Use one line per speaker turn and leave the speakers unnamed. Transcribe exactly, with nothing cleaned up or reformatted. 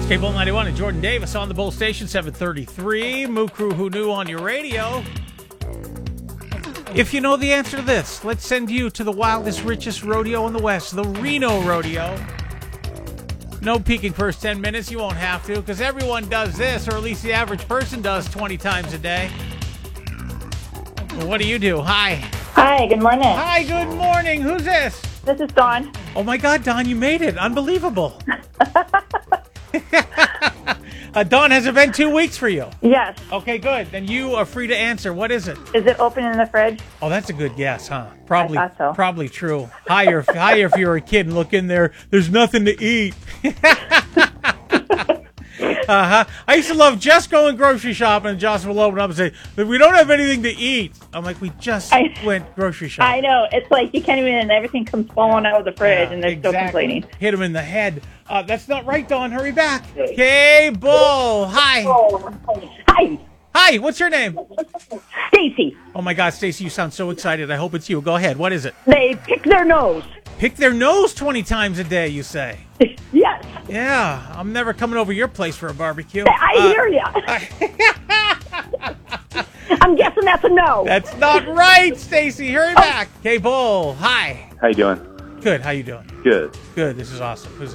Cable ninety-one and Jordan Davis on the Bull Station, seven thirty-three. Moo Crew Who Knew on your radio. If you know the answer to this, let's send you to the wildest, richest rodeo in the West, the Reno Rodeo. No peeking first ten minutes. You won't have to, because everyone does this, or at least the average person does twenty times a day. Well, what do you do? Hi.
Hi, good morning.
Hi, good morning. Who's this?
This is Dawn.
Oh, my God, Don, you made it. Unbelievable. uh, Dawn, has it been two weeks for you?
Yes.
Okay, good. Then you are free to answer. What is it?
Is it open in the fridge?
Oh, that's a good guess, huh? Probably,
I thought so.
Probably true. Higher, higher if you're a kid and look in there. There's nothing to eat. Uh-huh. I used to love just going grocery shopping, and Jocelyn will open up and say, "We don't have anything to eat." I'm like, "We just
I,
went grocery shopping."
I know. It's like you can't even, and everything comes falling out of the fridge,
Yeah,
and they're
exactly.
still complaining.
Hit him in the head. Uh, that's not right, Dawn. Hurry back. Okay, Bull. Hi.
Hi,
Hi. What's your name?
Stacy.
Oh, my God, Stacy, you sound so excited. I hope it's you. Go ahead. What is it?
They pick their nose.
Pick their nose twenty times a day, you say?
Yes.
Yeah, I'm never coming over your place for a barbecue.
I
Uh,
hear ya. I'm guessing that's a no.
That's not right, Stacy. Hurry back. Okay, Bull. Hi.
How you doing?
Good. How you doing?
Good.
Good. This is awesome. Who's